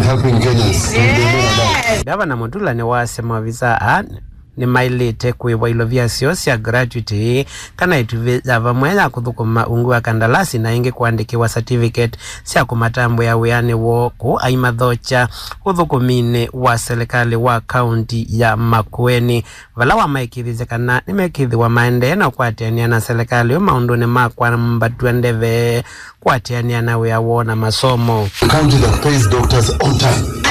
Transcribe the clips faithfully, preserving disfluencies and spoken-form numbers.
helping Kenyans. Yes. Gavana Mutula ni wasema visa ni mailite kwiwa ilo vyasio sia gratuity kana ituviza vamwenya kuthukuma ungu wa kandalasi na ingi kuandikiwa certificate sia kumatambo ya uyani woku aimadhocha kuthukumine wa serikali wa county ya Makueni vala wa maikithize kana nimekithi wa maende na kuatiania na serikali maunduni makwa mbatuendeve kuatiania na uya wona masomo. County that pays doctors on time.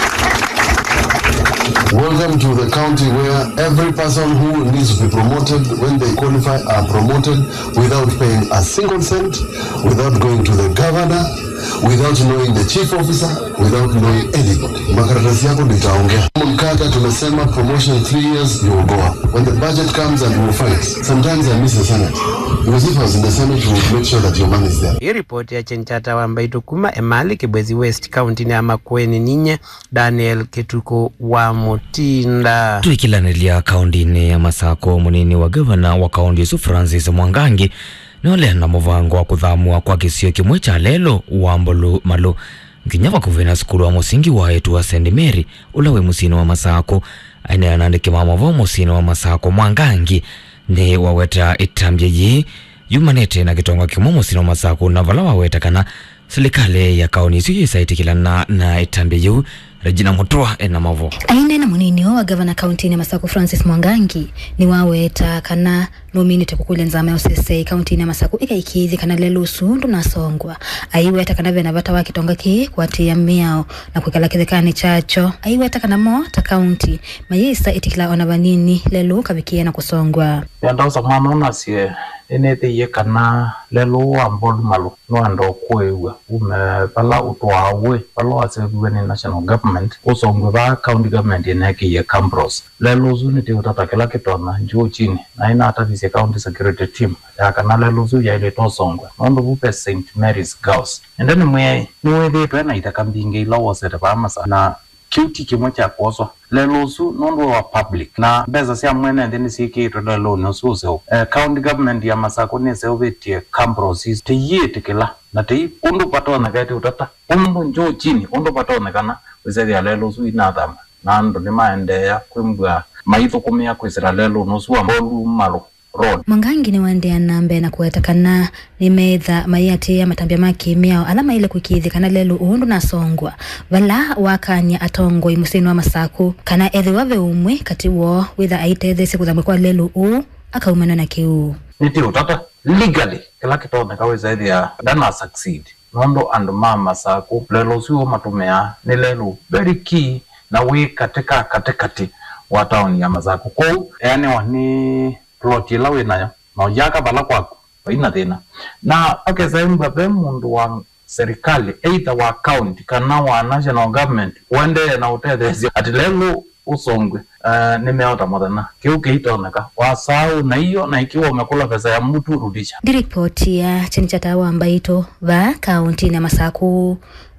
Welcome to the county where every person who needs to be promoted, when they qualify, are promoted without paying a single cent, without going to the governor, without knowing the chief officer, without knowing anybody. Makaratasi yako nitaongea. Mkata tumesema promotion three years, you will go up. When the budget comes and you will fight. Sometimes I miss the Senate. Because if I was in the Senate, we would make sure that your money is there. Hii report ya Chenchata wamba itukuma Emali Kibwezi West County ni Makueni ninye Daniel Kituko wa Mutinda. Tuikilanelia kaunti ni ya Masako munini wa governor wa kaunti su Francis Mwangangi nole na muvango wa kuthamua kwa kisio kimwe cha lelo uambolo malo nginyava kuvena skulu wa musingi wa etu wa Saint Mary ulawe musino wa Masako aina yanandike mama wa musino wa Masako Mwangangi ne waweta itambye yi yumanete na kitonga kimo musino wa Masako na vala waweta kana serikali ya kaunti su yisaitikila na na itambye yu Regina Mutua ena mavo. Aine na munini wa governor county ni Masako Francis Mwangangi ni waweta kana nominate kukule nzama ya O C C county ni Masako ika ikizi kana lelo sundu na songwa. Aiweta kana vena vata wakitonga ki kwa tia miao na kukala kithekani chacho. Aiweta kana mo ta county mayisa itikila onavanini lelo kabikia na kusongwa. Yandauza mwana unasiye enete ye kana lelo ambolu malu nuando kwewe ume pala utuawe pala wasewe ni national government usongwe ba county government yeneki ye Cambros lelo zuni te utatakela kitona njoo chini na ina hata vise county security team ya kana lelo zu ya ile tosongwe nondo bupe Saint Mary's Girls endeni mwe niwe de pena itakambinge ila wasete ba masa na kiuti kimocha poswa lelo su nondo wa public na beza sia mwene ndeni siki toda lo no so so uh, county government ya Masako ne se obetie Cambros te yete kila na te undo patona gati utata undo njoo chini undo patona kana wezeli ya lelo su inadama na ndo ni maende ya kwembwa maitho kumia kwesera lelo no su ambolu malo road. Mwangangi ni wande anambe na kuweta kana ni medha mayate ya matambia maki miao alama ile kukithi kana lelo uundu na songwa vala wakanya atongo imusinu wa Masako kana edhi wave umwe kati wo witha aiteze siku za mwekwa lelo u akaumana na kiu niti utata legally kila kitone kaweza edhi ya dana succeed nondo and mama Masako lelo suo matumea ni lelo very key na we katika katikati wa town ya Masako ko yani wani ploti lawe nayo na ujaka bala kwako ina tena na akeza mbabe mundu wa serikali either wa county kana wa national government wende na utete ati lelo usongwe uh, nimeota modana kiuke itoneka wasau na hiyo na ikiwa umekula pesa ya mtu rudisha. Di report ya Chenchata wamba ito va county na Masako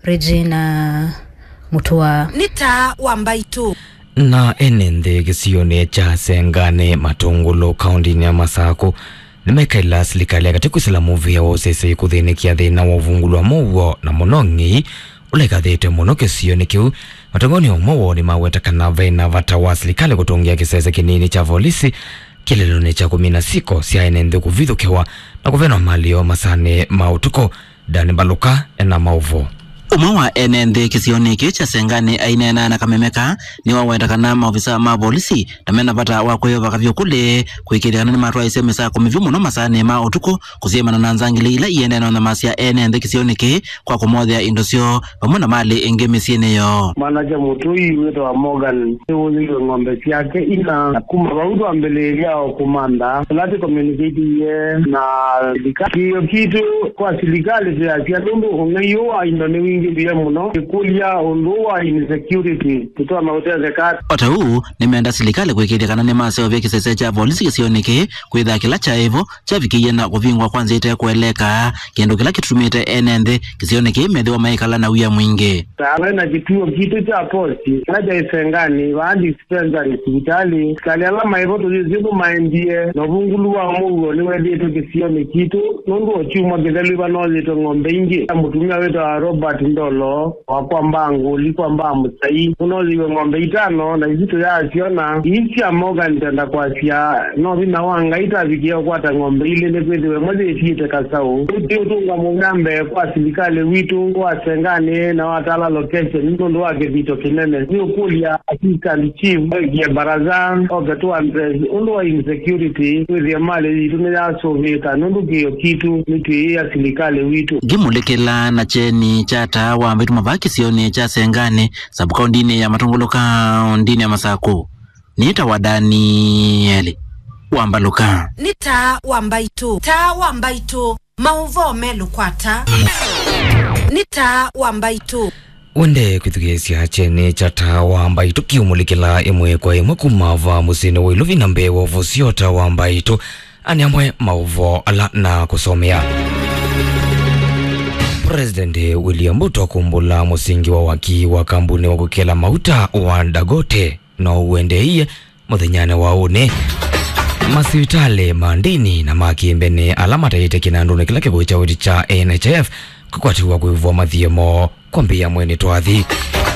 Regina Mutua nita wamba ito na enende kisione cha Sengane Matungulo county ni ya Masako nimekaila serikali ya katika movie ya O C C kuthinikia thina wa uvungulwa muwo na monongi ulekathite muno kisione kiu matongoni omo ni maweta kana vena vata wa serikali kutungia kisese kinini cha polisi kilelone cha kumi na sita sia enende kuvithukiwa na kuvena malio masane mautuko Dani Baluka ena mauvo. Umawa enende kisioni kicha Sengane ainena na kamemeka ni wawenda kana maofisa ma polisi na mena pata wakweyo vakavyo kule kuikirikana ni marua iseme saa kumi vyumu no masane ma otuko kusema na nanzangili ila ienena na masia enende kisioni ki kwa kumodhia indosio pamona mali inge misiene yo manaja mutui weto wa Morgan uzi ngombe siake ina kuma waudu ambele yao kumanda lati communicate ye na likati kitu kwa silikali vya siya tundu ungeyo wa indone ndiye muno kulia ondoa insecurity kutoa mahotel zekat ota huu nimeenda serikali kuikirikana ni maseo vya kisese cha polisi kisionike kwitha kila cha hivyo cha vikiye na kuvingwa kwanza ite kueleka kendo kila kitumite enende kisionike medhiwa maikala na uya mwingi tawe na kituo kitu cha posti kaja Isengani waandi dispensary hospitali kali alama hivyo tuzizibu maendie na vunguluwa mungu niwe dietu kisionike kitu nungu ochumwa kizaliwa nozi to ngombe ingi mutumia wetu wa Robert ndolo wa kwamba nguli kwamba musai unoliwe ng'ombe itano na izito yaciona icia Morgan tenda kwacia no bina wanga itavikia kwata ng'ombe ile nekwethiwe mwathi ifiite kasau uti utunga mugambe kwa serikali witu kwa sengane na watala location ndo wake vito kinene ni ukulia assistant chief ya baraza ogatua undo insecurity with the mali tunaya soveka ndo kio kitu ni ya serikali witu gimulekela na cheni chata wa mbitu mabaki sione cha sengane sabkaundini ya Matongolo kaundini ya Masako nita wadani ele wambaluka nita wambaitu ta wambaitu mauvo melu kwata nita wambaitu wende kwithugesia cheni chata wambaitu kiumulikila imwe kwa imwe kumava musini wiluvi na mbewo vusiota wambaitu ani amwe mauvo ala na kusomea. President William Ruto kumbula musingi wa waki wa kambuni wa kukela mauta wa Dangote na uende iye muthenyane wa une masivitale mandini na makimbene alama taite kinandu na kila kiko cha witi cha N H F kukwatiwa kuivua mathiemo kwa mbia mwene twathi.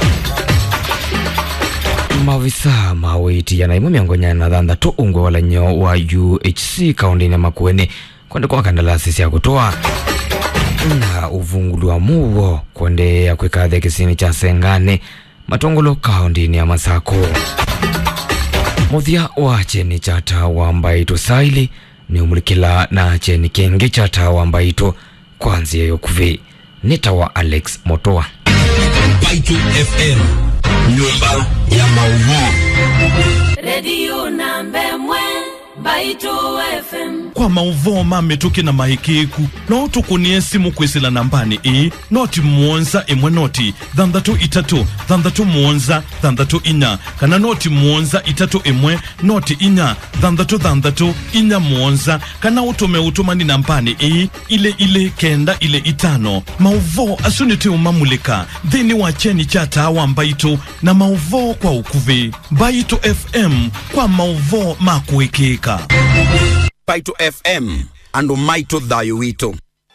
Mavisa mawiti ya naimu miongonyana na thandatu ungwe wala nyo wa U H C kaundi na Makueni kwende kwa kandalasi siya kutoa na uvungulu wa muwo kwende ya kwekadhe kisini cha Sengane Matongolo kaundi ni ya Masako. Muthia wa cheni chata wambaitu saili ni umulikila na cheni kenge chata wambaitu kwanzia yokuvi nita wa Alex Motoa. Baitu F M nyumba ya mauvu Radio Nambe Mwe Baitu F M kwa mauvu mametuki na mahikiku na utukunie simu kwesila nambani e noti muonza emwe noti thandatu itatu thandatu muonza thandatu inya kana noti muonza itatu emwe noti inya thandatu thandatu inya muonza kana utume utumani nambani e ile ile kenda ile itano mauvu asunite umamulika dhini wa cheni chata wambaitu na mauvu kwa ukuvi Baitu F M kwa mauvu makuekeka. Baitu F M ando maito dhayo wito.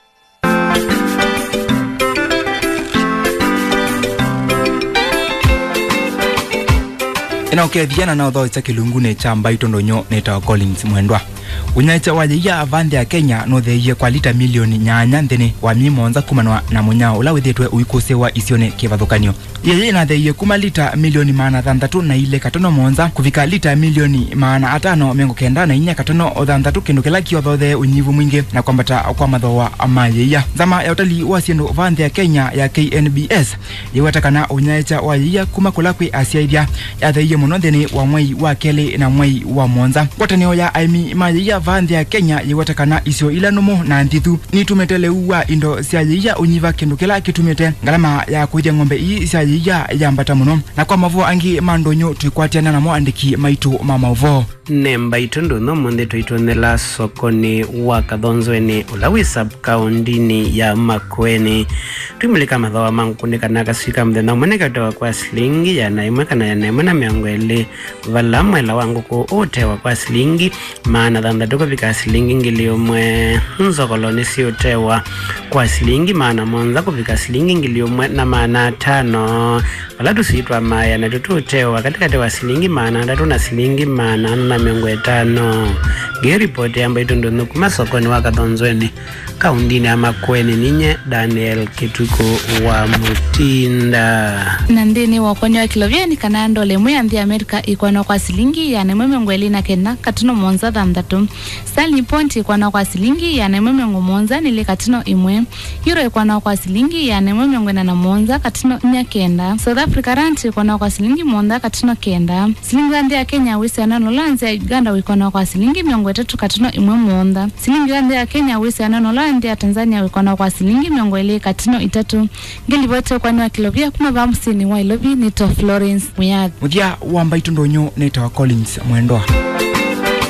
Ina ukethiana na udhoi cha kilungune cha Baitu ndonyo neta Collins Mwendwa. Unyaita wajiya avande ya Kenya no theiye kwa lita milioni nyanya nthini wa mimonza kumanwa na munyao ula withitwe uikuse wa isione kivathukanio. Yeye na theiye kuma lita milioni maana thandatu na ile katono monza kufika lita milioni maana atano miongo kenda na inya katono o thandatu kindu kila kiothe unyivu mwingi na kwambata kwa mathoa amayeya. Zama ya utalii wa siendo vande ya Kenya ya K N B S yewatakana unyaita wajiya kuma kula kwi asiaithia ya theiye muno nthini wa mwei wa keli na mwei wa monza. Wataneo ya aimi mayeya vande ya Kenya yewatakana isio ila numo na ntithu ni tumetele uwa indo siayeya unyiva kindu kila kitumete ngalama ya kuithia ng'ombe ii siayeya yambata muno na kwa mavo angi mandonyo tuikwatiana na moandiki maitu mamavo nemba itondo no monde tuitonela sokoni wa Kathonzweni ulawi sub kaundini ya Makueni tumulika mathawa mangu kunika nakasika mthena mweneka towa kwa slingi ya naimwe kana ya naimwe na miangwele vala mwela wangu ku utewa kwa slingi maana thandatuko vika slingi ngilio mwe nzokoloni si utewa kwa slingi maana monza kuvika slingi ngilio mwe na maana tano vala tusiitwa maya na tutu utewa katika tewa slingi maana ndatu na slingi maana na miongo etano. Geripoti yamba itundu kuma sokoni wa Kathonzweni kaundini ya Makueni ninye Daniel Kituko wa Mutinda. Nandini wakonyo wa kilovyeni kanando lemwe ya mthi Amerika ikuano kwa silingi ya nemwe mengweli na kena katuno monza thamdatu. Stanley Point ikuano kwa silingi ya nemwe mengu monza nile katuno imwe. Euro ikuano kwa silingi ya nemwe mengwena na monza katuno nya kenda. South Africa Rand ikuano kwa silingi monza katuno kenda. Silingi ande ya Kenya wisi anano lanzi ya Uganda wikuano kwa silingi miongo tatu katuno imwe monda. Silingi ande ya Kenya wisi anano lanzi ya Tanzania wikuano kwa silingi miongo ili katuno itatu. Ngili bote kwa niwa kilovia kuma vamsini wa ilovi nito Florence Muyad. Muthia wa Baitu ndonyo neta Collins Mwendwa.